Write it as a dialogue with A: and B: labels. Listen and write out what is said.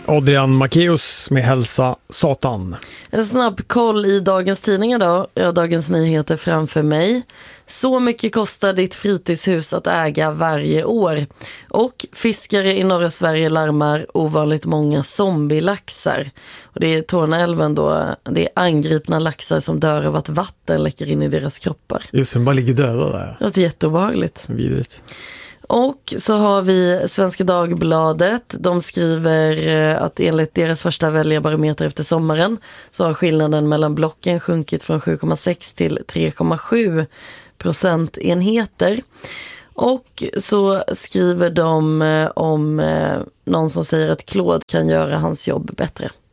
A: Adrian Macéus med Hälsa Satan.
B: En snabb koll i dagens tidningar då. Jag har Dagens Nyheter framför mig. Så mycket kostar ditt fritidshus att äga varje år. Och fiskare i norra Sverige larmar ovanligt många zombielaxar. Och det är Torneälven då. Det är angripna laxar som dör av att vatten läcker in i deras kroppar.
A: Just det, bara ligger döda där.
B: Det är jätteobehagligt.
A: Vidrigt.
B: Och så har vi Svenska Dagbladet. De skriver att enligt deras första väljarbarometer efter sommaren så har skillnaden mellan blocken sjunkit från 7,6 till 3,7 procentenheter. Och så skriver de om någon som säger att Claude kan göra hans jobb bättre.